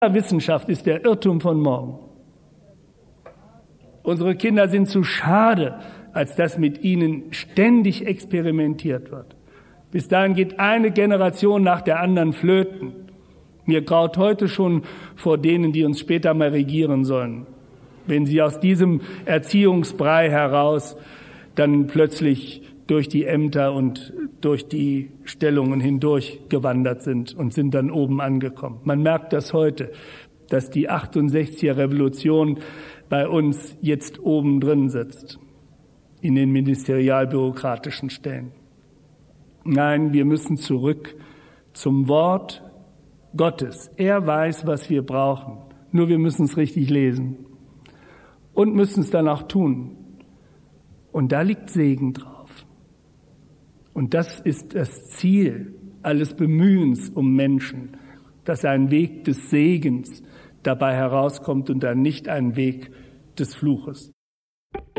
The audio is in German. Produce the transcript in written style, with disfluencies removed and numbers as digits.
Wissenschaft ist der Irrtum von morgen. Unsere Kinder sind zu schade, als dass mit ihnen ständig experimentiert wird. Bis dahin geht eine Generation nach der anderen flöten. Mir graut heute schon vor denen, die uns später mal regieren sollen, wenn sie aus diesem Erziehungsbrei heraus dann plötzlich durch die Ämter und durch die Stellungen hindurch gewandert sind und sind dann oben angekommen. Man merkt das heute, dass die 68er Revolution bei uns jetzt oben drin sitzt, in den ministerialbürokratischen Stellen. Nein, wir müssen zurück zum Wort Gottes. Er weiß, was wir brauchen. Nur wir müssen es richtig lesen und müssen es dann auch tun. Und da liegt Segen drauf. Und das ist das Ziel alles Bemühens um Menschen, dass ein Weg des Segens dabei herauskommt und dann nicht ein Weg des Fluches.